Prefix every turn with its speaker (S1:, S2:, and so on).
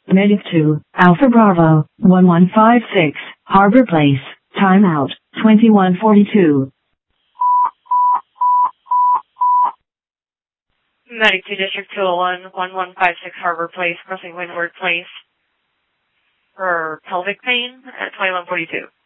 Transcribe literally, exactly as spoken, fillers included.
S1: Medic two, Alpha Bravo, one one five six, Harbor Place, timeout, twenty-one forty-two.
S2: Medic two, District two oh one, one one five six Harbor Place, crossing Windward Place for pelvic pain at twenty-one forty-two.